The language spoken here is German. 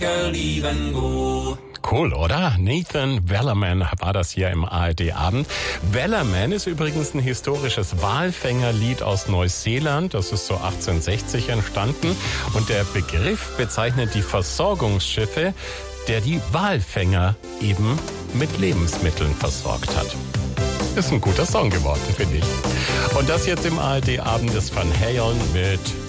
Cool, oder? Nathan Wellerman war das hier im ARD-Abend. Wellerman ist übrigens ein historisches Walfängerlied aus Neuseeland. Das ist so 1860 entstanden. Und der Begriff bezeichnet die Versorgungsschiffe, der die Walfänger eben mit Lebensmitteln versorgt hat. Ist ein guter Song geworden, finde ich. Und das jetzt im ARD-Abend ist Van Halen mit